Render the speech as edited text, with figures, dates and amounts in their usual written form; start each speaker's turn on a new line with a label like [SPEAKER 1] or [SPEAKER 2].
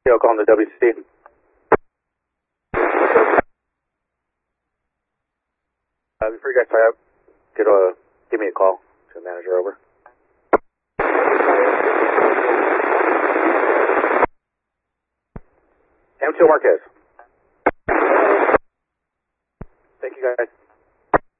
[SPEAKER 1] Yo, calling the WC. Before you guys tie up, give me a call to the manager, over. M2 Marquez. Thank you, guys.